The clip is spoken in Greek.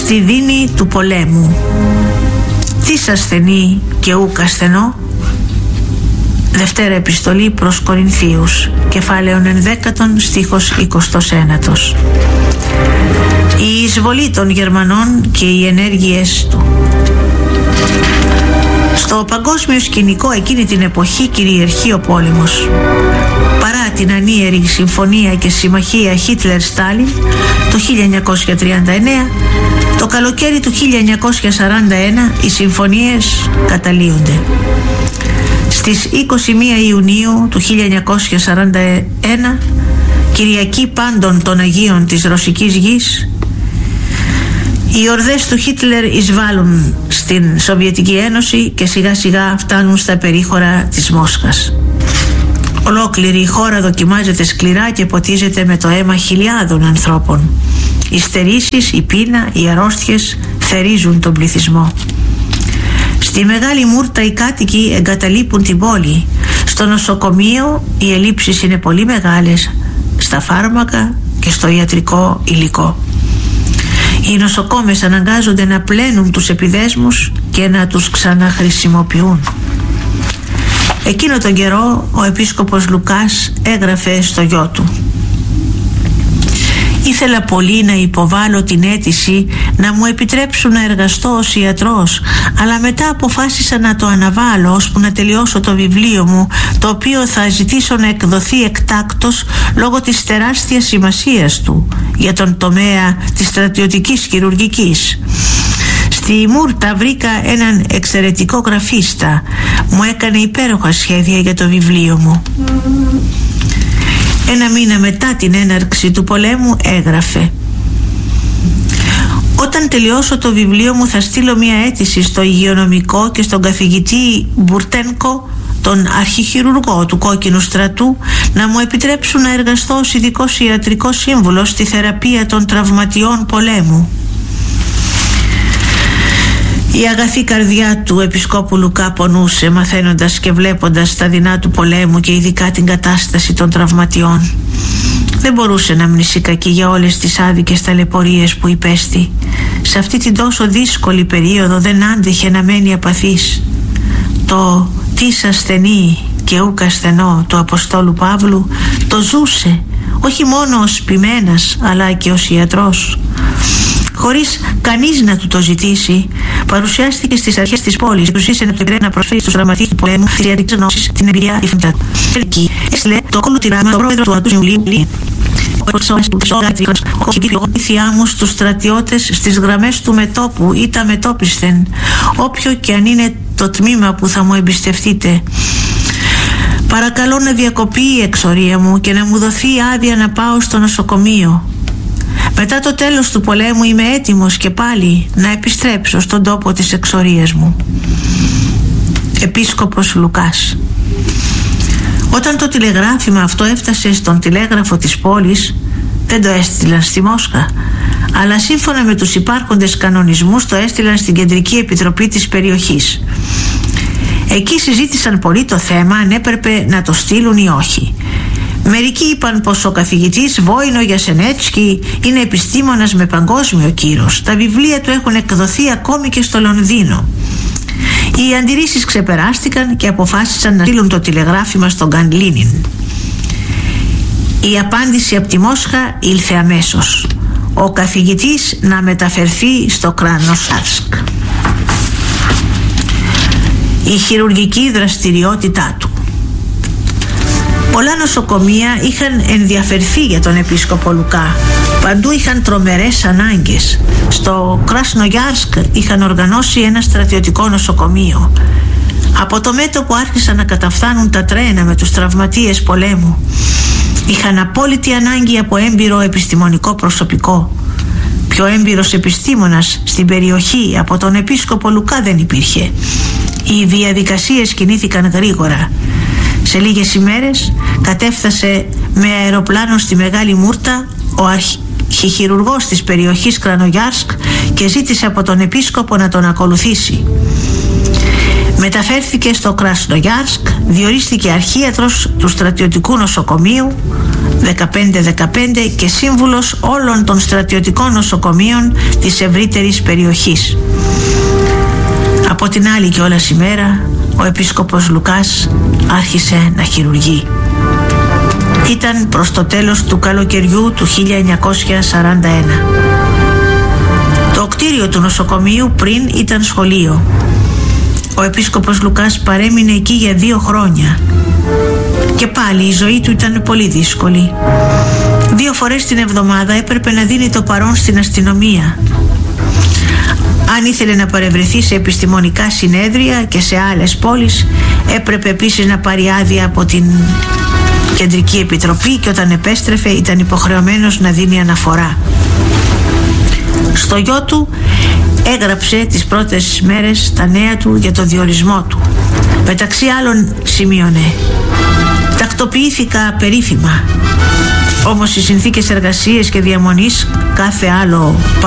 στη δίνη του πολέμου. Τις ασθενή και ούκ ασθενό. Δευτέρα επιστολή προς Κορινθίους, κεφάλαιον 11, στίχος 29. Η εισβολή των Γερμανών και οι ενέργειές του. Στο παγκόσμιο σκηνικό εκείνη την εποχή κυριαρχεί ο πόλεμος. Παρά την ανίερη συμφωνία και συμμαχία Χίτλερ-Στάλιν το 1939, το καλοκαίρι του 1941 οι συμφωνίες καταλύονται. Στις 21 Ιουνίου του 1941, Κυριακή Πάντων των Αγίων της Ρωσικής Γης, οι ορδές του Χίτλερ εισβάλλουν στην Σοβιετική Ένωση και σιγά σιγά φτάνουν στα περίχωρα της Μόσχας. Ολόκληρη η χώρα δοκιμάζεται σκληρά και ποτίζεται με το αίμα χιλιάδων ανθρώπων. Οι στερήσεις, η πείνα, οι αρρώστιες θερίζουν τον πληθυσμό. Στη Μεγάλη Μούρτα οι κάτοικοι εγκαταλείπουν την πόλη. Στο νοσοκομείο οι ελλείψεις είναι πολύ μεγάλες, στα φάρμακα και στο ιατρικό υλικό. Οι νοσοκόμες αναγκάζονται να πλένουν τους επιδέσμους και να τους ξαναχρησιμοποιούν. Εκείνο τον καιρό ο επίσκοπος Λουκάς έγραφε στο γιο του: «Ήθελα πολύ να υποβάλω την αίτηση να μου επιτρέψουν να εργαστώ ως ιατρός, αλλά μετά αποφάσισα να το αναβάλω ώσπου να τελειώσω το βιβλίο μου, το οποίο θα ζητήσω να εκδοθεί εκτάκτως λόγω της τεράστιας σημασίας του για τον τομέα της στρατιωτικής χειρουργικής». Στη Μούρτα βρήκα έναν εξαιρετικό γραφίστα. Μου έκανε υπέροχα σχέδια για το βιβλίο μου. Ένα μήνα μετά την έναρξη του πολέμου έγραφε: «Όταν τελειώσω το βιβλίο μου θα στείλω μια αίτηση στο υγειονομικό και στον καθηγητή Μπουρτένκο, τον αρχιχειρουργό του Κόκκινου Στρατού, να μου επιτρέψουν να εργαστώ ως ειδικός ιατρικός σύμβουλος στη θεραπεία των τραυματιών πολέμου». Η αγαθή καρδιά του Επισκόπου Λουκά πονούσε μαθαίνοντας και βλέποντας τα δεινά του πολέμου και ειδικά την κατάσταση των τραυματιών. Δεν μπορούσε να μνήσει κακή για όλες τις άδικες ταλαιπωρίες που υπέστη. Σε αυτή την τόσο δύσκολη περίοδο δεν άντεχε να μένει απαθής. Το «τις ασθενή και ούκ ασθενό» του Αποστόλου Παύλου το ζούσε όχι μόνο ως ποιμένας αλλά και ως ιατρός. Χωρίς κανείς να του το ζητήσει, παρουσιάστηκε στις αρχές της πόλης και του ζήτησε να προσφέρει στους γραμματείς του πολέμου τις ιατρικές γνώσεις, την εμπειρία, τη φύγτα. Έστειλε το κόλλου τυράμα τον πρόεδρο του Ατού Συμβουλίου. Ο βοήθειά μου στους στρατιώτες στις γραμμές του μετώπου ή τα μετώπισθεν, όποιο και αν είναι το τμήμα που θα μου εμπιστευτείτε. Παρακαλώ να διακοπεί η εξορία μου και να μου δοθεί άδεια να πάω στο νοσοκομείο. Μετά το τέλος του πολέμου είμαι έτοιμος και πάλι να επιστρέψω στον τόπο της εξορίας μου. Επίσκοπος Λουκάς. Όταν το τηλεγράφημα αυτό έφτασε στον τηλέγραφο της πόλης, δεν το έστειλαν στη Μόσχα, αλλά σύμφωνα με τους υπάρχοντες κανονισμούς το έστειλαν στην Κεντρική Επιτροπή της περιοχής. Εκεί συζήτησαν πολύ το θέμα αν έπρεπε να το στείλουν ή όχι. Μερικοί είπαν πως ο καθηγητής Βόινο Γιασενέτσκι είναι επιστήμονας με παγκόσμιο κύρος. Τα βιβλία του έχουν εκδοθεί ακόμη και στο Λονδίνο. Οι αντιρρήσεις ξεπεράστηκαν και αποφάσισαν να στείλουν το τηλεγράφημα στον Γκανλίνιν. Η απάντηση από τη Μόσχα ήλθε αμέσως. Ο καθηγητής να μεταφερθεί στο Κρανοσάρσκ. Η χειρουργική δραστηριότητά του. Πολλά νοσοκομεία είχαν ενδιαφερθεί για τον Επίσκοπο Λουκά. Παντού είχαν τρομερές ανάγκες. Στο Κρασνογιάρσκ είχαν οργανώσει ένα στρατιωτικό νοσοκομείο. Από το μέτωπο άρχισαν να καταφθάνουν τα τρένα με τους τραυματίες πολέμου. Είχαν απόλυτη ανάγκη από έμπειρο επιστημονικό προσωπικό. Πιο έμπειρος επιστήμονας στην περιοχή από τον Επίσκοπο Λουκά δεν υπήρχε. Οι διαδικασίες κινήθηκαν γρήγορα. Σε λίγες ημέρες κατέφτασε με αεροπλάνο στη Μεγάλη Μούρτα ο αρχιχειρουργός της περιοχής Κρανογιάρσκ και ζήτησε από τον Επίσκοπο να τον ακολουθήσει. Μεταφέρθηκε στο Κρασνογιάρσκ, διορίστηκε αρχίατρος του στρατιωτικού νοσοκομείου 15-15 και σύμβουλος όλων των στρατιωτικών νοσοκομείων της ευρύτερης περιοχής. Από την άλλη κιόλας ημέρα ο επίσκοπος Λουκάς άρχισε να χειρουργεί. Ήταν προς το τέλος του καλοκαιριού του 1941. Το κτίριο του νοσοκομείου πριν ήταν σχολείο. Ο επίσκοπος Λουκάς παρέμεινε εκεί για 2 χρόνια. Και πάλι η ζωή του ήταν πολύ δύσκολη. 2 φορές την εβδομάδα έπρεπε να δίνει το παρόν στην αστυνομία. Αν ήθελε να παρευρεθεί σε επιστημονικά συνέδρια και σε άλλες πόλεις, έπρεπε επίσης να πάρει άδεια από την Κεντρική Επιτροπή και όταν επέστρεφε ήταν υποχρεωμένος να δίνει αναφορά. Στο γιο του έγραψε τις πρώτες μέρες τα νέα του για το διορισμό του. Μεταξύ άλλων σημείωνε: «Τακτοποιήθηκα περίφημα, όμως οι συνθήκες εργασίας και διαμονής κάθε άλλο